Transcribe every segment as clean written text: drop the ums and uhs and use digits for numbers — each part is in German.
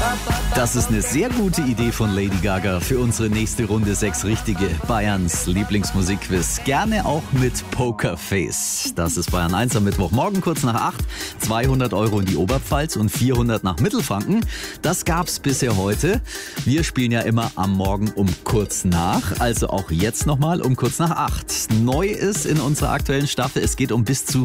Das ist eine sehr gute Idee von Lady Gaga für unsere nächste Runde 6 Richtige. Bayerns Lieblingsmusikquiz. Gerne auch mit Pokerface. Das ist Bayern 1 am Mittwochmorgen, kurz nach 8. 200 Euro in die Oberpfalz und 400 nach Mittelfranken. Das gab's bisher heute. Wir spielen ja immer am Morgen um kurz nach. Also auch jetzt nochmal um kurz nach 8. Neu ist in unserer aktuellen Staffel, es geht um bis zu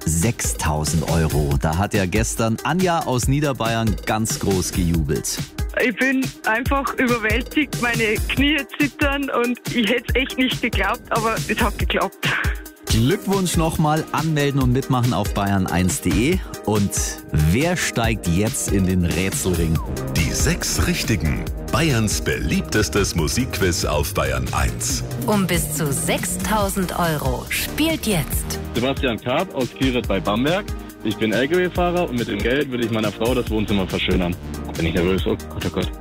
6.000 Euro. Da hat ja gestern Anja aus Niederbayern ganz groß gejubelt. Ich bin einfach überwältigt, meine Knie zittern und ich hätte es echt nicht geglaubt, aber es hat geklappt. Glückwunsch nochmal, anmelden und mitmachen auf bayern1.de. Und wer steigt jetzt in den Rätselring? Die 6 Richtigen. Bayerns beliebtestes Musikquiz auf Bayern 1. Um bis zu 6.000 Euro. Spielt jetzt. Sebastian Karp aus Kieret bei Bamberg. Ich bin LKW-Fahrer und mit dem Geld würde ich meiner Frau das Wohnzimmer verschönern. Bin ich nervös? Oh Gott, oh Gott.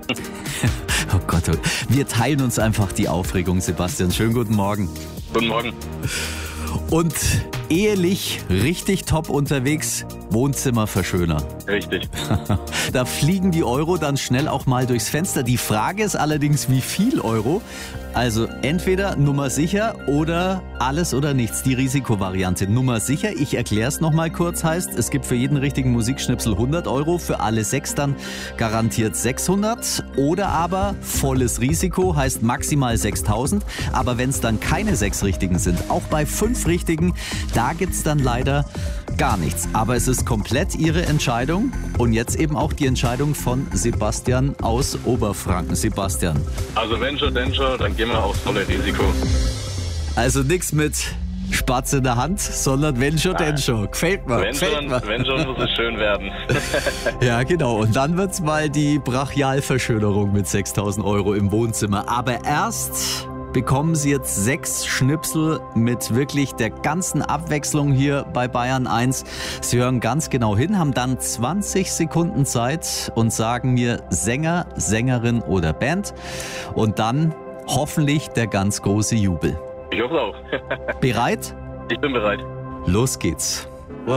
Oh Gott, oh. Wir teilen uns einfach die Aufregung, Sebastian. Schönen guten Morgen. Guten Morgen. Und ehelich richtig top unterwegs, Wohnzimmer verschönern. Richtig. Da fliegen die Euro dann schnell auch mal durchs Fenster. Die Frage ist allerdings, wie viel Euro? Also entweder Nummer sicher oder alles oder nichts, die Risikovariante. Nummer sicher, ich erkläre es nochmal kurz, heißt, es gibt für jeden richtigen Musikschnipsel 100 Euro, für alle 6 dann garantiert 600. Oder aber volles Risiko, heißt maximal 6.000. Aber wenn es dann keine 6 Richtigen sind, auch bei 5 Richtigen, da gibt's dann leider gar nichts. Aber es ist komplett Ihre Entscheidung und jetzt eben auch die Entscheidung von Sebastian aus Oberfranken. Sebastian. Also wenn schon, denn schon, dann gehen wir aufs volle Risiko. Also nichts mit Spatz in der Hand, sondern wenn schon, denn schon. Gefällt mir. Wenn schon, muss es schön werden. Ja, genau. Und dann wird's mal die Brachialverschönerung mit 6.000 Euro im Wohnzimmer. Aber erst bekommen Sie jetzt 6 Schnipsel mit wirklich der ganzen Abwechslung hier bei Bayern 1. Sie hören ganz genau hin, haben dann 20 Sekunden Zeit und sagen mir Sänger, Sängerin oder Band. Und dann hoffentlich der ganz große Jubel. Ich hoffe auch. Bereit? Ich bin bereit. Los geht's.